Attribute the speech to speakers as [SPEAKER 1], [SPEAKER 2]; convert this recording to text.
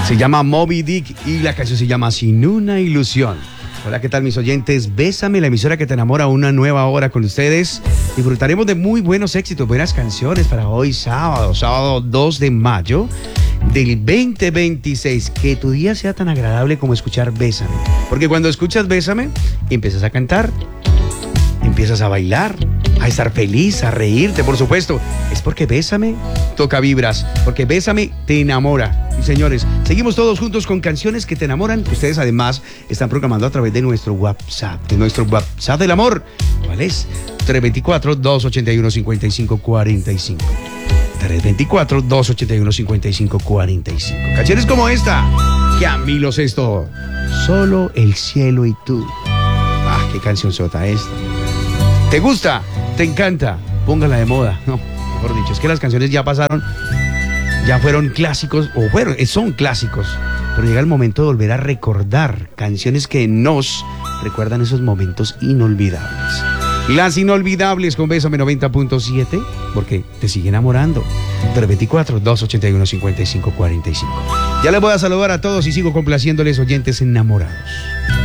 [SPEAKER 1] Se llama Moby Dick y la canción se llama Sin una ilusión. Hola, ¿qué tal mis oyentes? Bésame, la emisora que te enamora, una nueva hora con ustedes. Disfrutaremos de muy buenos éxitos, buenas canciones para hoy sábado 2 de mayo del 2026. Que tu día sea tan agradable como escuchar Bésame. Porque cuando escuchas Bésame, empiezas a cantar, empiezas a bailar, a estar feliz, a reírte, por supuesto. Es porque Bésame toca vibras, porque Bésame te enamora. Y señores, seguimos todos juntos con canciones que te enamoran, que ustedes además están programando a través de nuestro WhatsApp, del amor. ¿Cuál es? 324-281-5545. 324-281-5545. Canciones como esta. Camilo Sesto. Solo el cielo y tú. Ah, qué canción sota esta. ¿Te gusta? ¿Te encanta? Póngala de moda. No, mejor dicho, es que las canciones ya pasaron, ya fueron clásicos, son clásicos, pero llega el momento de volver a recordar canciones que nos recuerdan esos momentos inolvidables. Las inolvidables con Bésame 90.7, porque te sigue enamorando. 324-281-5545. Ya les voy a saludar a todos y sigo complaciéndoles, oyentes enamorados.